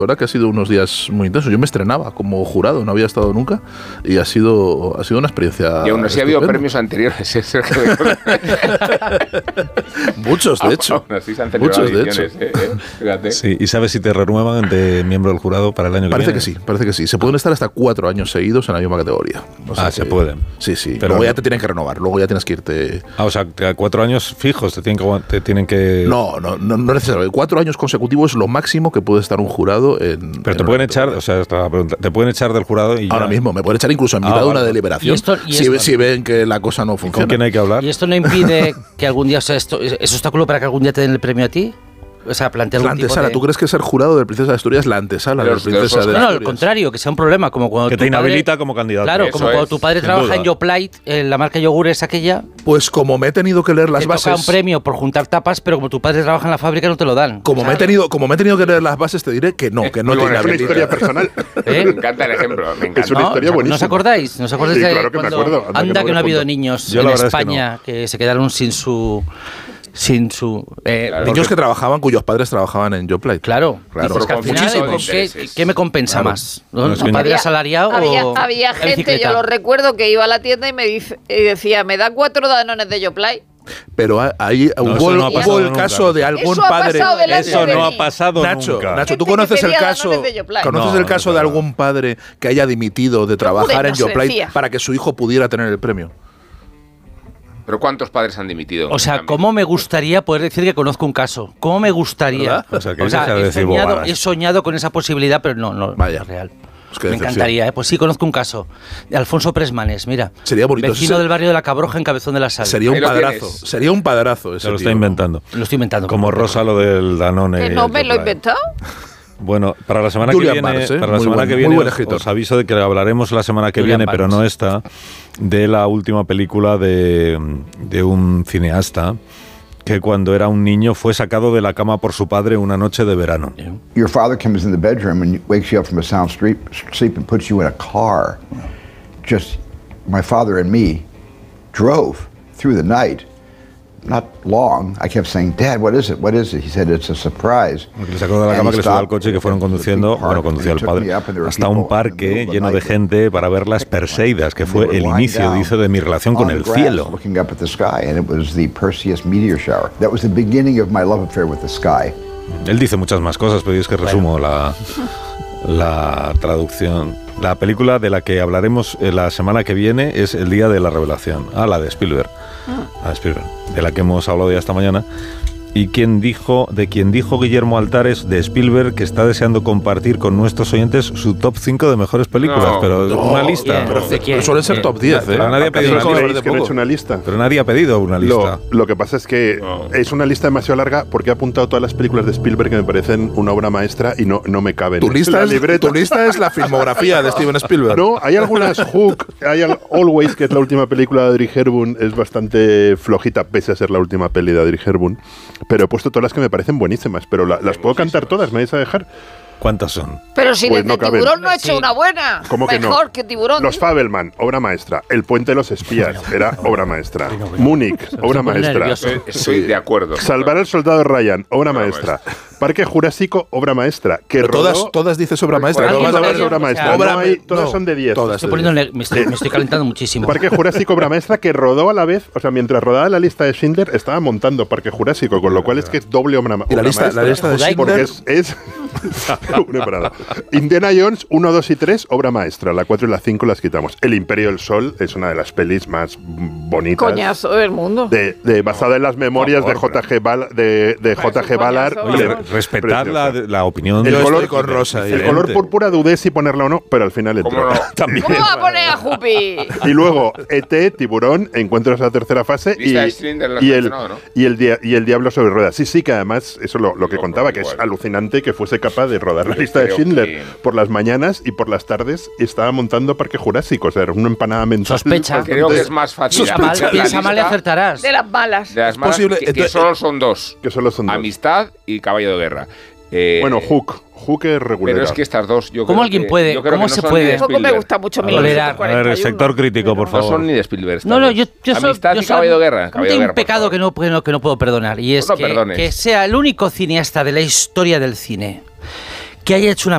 La verdad que ha sido unos días muy intensos. Yo me estrenaba como jurado, no había estado nunca, y ha sido una experiencia. Y aún así ha habido premios anteriores. Muchos, de hecho. Muchos, de hecho. Sí, ¿y sabes si te renuevan de miembro del jurado para el año que viene? Parece que sí. Se pueden estar hasta 4 años seguidos en la misma categoría. Se pueden. Sí. Pero luego ya te tienen que renovar, luego ya tienes que irte. O sea, 4 años fijos te tienen que. No necesariamente. 4 años consecutivos es lo máximo que puede estar un jurado Pero te pueden echar, te pueden echar del jurado y ahora mismo, me pueden echar incluso en mitad de una deliberación. Si ven que la cosa no funciona. ¿Con quién hay que hablar? ¿Y esto no impide que algún día, es obstáculo para que algún día te den el premio a ti? O sea, plantear la antesala. ¿Tú crees que ser jurado de Princesa de Asturias es la antesala de Princesa de Asturias? No, al contrario, que sea un problema. Como cuando que te inhabilita como candidato. Claro, como cuando tu padre trabaja en Yoplait, en la marca yogures aquella. Pues como me he tenido que leer las bases. Te toca un premio por juntar tapas, pero como tu padre trabaja en la fábrica no te lo dan. Como me he tenido que leer las bases, te diré que no te inhabilita. Es una historia personal. Me encanta el ejemplo. Es una historia buenísima. ¿No os acordáis? ¿No os acordáis sí, de claro que me acuerdo. Anda que no ha habido niños en España que se quedaron sin su niños que trabajaban, cuyos padres trabajaban en Yoplait. Claro. Dices que al final, ¿qué me compensa más? ¿Un padre asalariado o había gente, yo lo recuerdo, que iba a la tienda y decía, ¿me da 4 danones de Yoplait? Pero ahí hubo el caso de algún padre. Eso no ha pasado nunca. Nacho, ¿tú conoces el caso de algún padre que haya dimitido de trabajar en Yoplait para que su hijo pudiera tener el premio? ¿Pero cuántos padades han dimitido? O sea, ¿cómo me gustaría poder decir que conozco un caso? ¿Cómo me gustaría? O sea, he soñado con esa posibilidad, pero no es real. Me encantaría, pues sí, conozco un caso de Alfonso Presmanes, mira. Sería bonito. Vecino del barrio de La Cabroja, en Cabezón de la Sal. Sería un padrazo. Se lo está inventando. Lo estoy inventando. Como Rosa lo del Danone. ¿Que no me lo he inventado? Bueno, para la semana que viene, os aviso de que hablaremos la semana que viene, pero no esta, de la última película de un cineasta que cuando era un niño fue sacado de la cama por su padre una noche de verano. Your father comes in the bedroom and wakes you up from a sound sleep and puts you in a car. Just my father and me drove through the night. Not long. I kept saying, Dad, what is it? What is it? He said, it's a surprise. Le sacó de la cama, que le subió al coche y que fueron conduciendo, conducía el padre, hasta un parque lleno de gente para ver las Perseidas, que fue el inicio, dice, de mi relación con el cielo. Looking up at the sky, and it was the Perseus meteor shower. That was the beginning of my love affair with the sky. Él dice muchas más cosas, pero yo es que resumo la traducción. La película de la que hablaremos la semana que viene es El día de la revelación. La de Spielberg. De la que hemos hablado ya esta mañana. Y de quien dijo Guillermo Altares, de Spielberg, que está deseando compartir con nuestros oyentes su top 5 de mejores películas. Una lista. Pero suelen ser top 10, Pero nadie ha pedido una lista. Pero nadie ha pedido una lista. Lo que pasa es que es una lista demasiado larga porque he apuntado todas las películas de Spielberg que me parecen una obra maestra y no me caben. Tu lista es la filmografía de Steven Spielberg. No, hay algunas. Hook, hay Always, que es la última película de Audrey Hepburn, es bastante flojita pese a ser la última peli de Audrey Hepburn. Pero he puesto todas las que me parecen buenísimas, pero las puedo cantar todas, me vais a dejar. ¿Cuántas son? Pero si desde Tiburón no ha hecho una buena. ¿Cómo que Mejor que Tiburón. Los Fabelman, obra maestra. El Puente de los Espías, era obra maestra. Múnich, obra maestra. Estoy de acuerdo. Salvar al soldado Ryan, obra maestra. Parque Jurásico, obra maestra. Que todas dices obra maestra. Todas son de 10. Me estoy calentando muchísimo. Parque Jurásico, obra maestra, que rodó a la vez, o sea, mientras rodaba la lista de Schindler, estaba montando Parque Jurásico, con lo cual es que es doble obra maestra. Y la lista de Schindler, porque es Indiana Jones 1, 2 y 3, obra maestra. La 4 y la 5 las quitamos. El Imperio del Sol es una de las pelis más bonitas. Coñazo del mundo. Basada en las memorias de J.G. Ballard. Respetar la opinión el de color con rosa. El color púrpura dudé si ponerla o no, pero al final entró. ¿Cómo va a poner a Jupi? Y luego E.T., Tiburón, Encuentros a la tercera fase y el Diablo sobre ruedas. Sí, que además, eso lo que contaba, que es alucinante que fuese capaz de rodar la lista de Schindler por las mañanas y por las tardes estaba montando Parque Jurásico. O sea, era una empanada mental. Sospecha. Creo que es más fácil. Piensa mal y acertarás. De las malas. De las malas que solo son dos. Amistad y Caballo de Guerra. Bueno, Hook es regular. Pero es que estas dos, yo ¿Cómo creo alguien que, puede? yo creo ¿Cómo que no se son puede? ni de Tampoco me gusta mucho 1941. A ver, sector crítico, por favor. No son ni de Spielberg. No, yo Amistad y Caballo de Guerra. Tengo un pecado que no puedo perdonar, y es que sea el único cineasta de la historia del cine que haya hecho una